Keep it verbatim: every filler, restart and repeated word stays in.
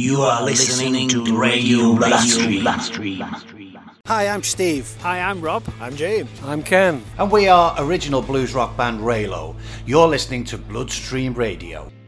You are listening to Radio Bloodstream. Hi, I'm Steve. Hi, I'm Rob. I'm James. I'm Ken. And we are original blues rock band Raylo. You're listening to Bloodstream Radio.